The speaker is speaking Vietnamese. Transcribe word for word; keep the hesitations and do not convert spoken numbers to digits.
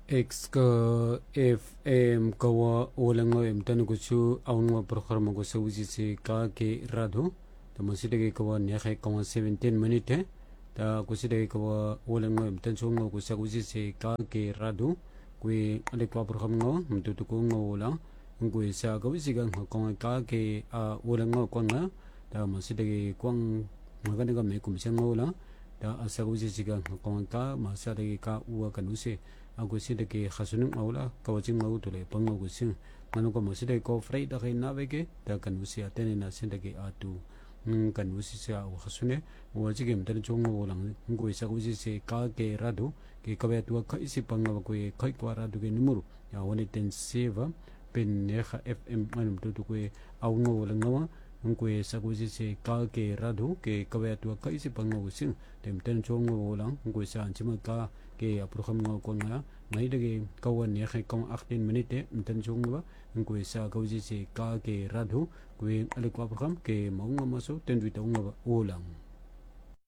X ka F M kawa olang em tan ko chu aun program ko sa usi se ka ke radho ta masida ke kawa ne khay kawa seventeen minute ta ko sida ke kawa olang em tan chu ngo ko sa usi se ka ke radho ko ale ko program ngo mtu tu ko ngo la ko sa ka usi ga ko ka ke a olang ngo ko nga ta masida ke kwang magana ga me kum sang ngo la ta asa usi se ga ko ka masada ke ka u ka nu se aku sida ke khasunung aula kawaching mau tule pango gusin manu ko masida ko frei da kai na beke da kan usi atene na sinda ke atu kan usi sa u khasune waji ke mtan chong ngo lang ngo isa usi se ka ke radu ke kabe tu ka isi pango ko e kai ko radu ke numero ya woni ten seva pen ne kha fm manum tu ko au ngo lang ngo ngo isa usi se ka ke radu ke kabe tu ka isi pango gusin tem ten chong ngo lang ngo isa anchima ka ke program ngo ko nga ngai de kawan ne khai kong eighteen minute mtan chung ba ko sa ko ji se ka ke radhu ko ale ko program ke mong ma so ten wi tong ba olang